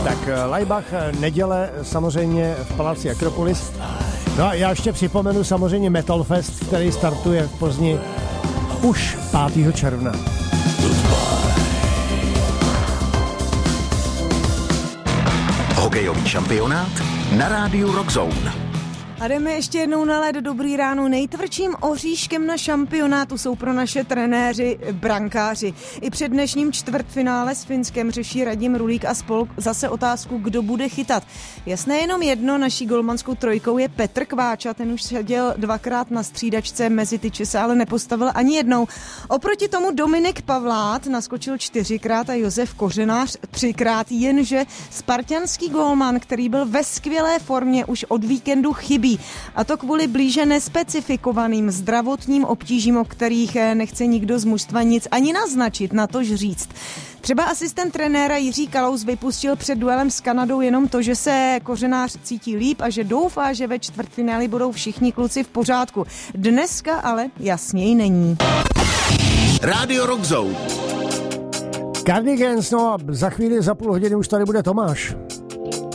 Tak Laibach neděle samozřejmě v Paláci Akropolis. No a já ještě připomenu samozřejmě Metal Fest, který startuje v Plzni už 5. června. Hokejový šampionát na rádiu Rock Zone. A jdeme ještě jednou na led. Dobrý ráno. Nejtvrdším oříškem na šampionátu jsou pro naše trenéři brankáři. I před dnešním čtvrtfinále s Finskem řeší Radim Rulík a spol zase otázku, kdo bude chytat. Jasné jenom jedno, naší golmanskou trojkou je Petr Kváča, ten už seděl 2krát na střídačce, mezi tyče se ale nepostavil ani jednou. Oproti tomu Dominik Pavlát naskočil 4krát a Josef Kořenář 3krát, jenže spartanský golman, který byl ve skvělé formě, už od víkendu chybí. A to kvůli blíže nespecifikovaným zdravotním obtížím, o kterých nechce nikdo z mužstva nic ani naznačit, natož říct. Třeba asistent trenéra Jiří Kalous vypustil před duelem s Kanadou jenom to, že se Kořenář cítí líp a že doufá, že ve čtvrtfinále budou všichni kluci v pořádku. Dneska ale jasněji není. Rádio Rock Zone. Cardigans, no a za chvíli, za půl hodiny už tady bude Tomáš.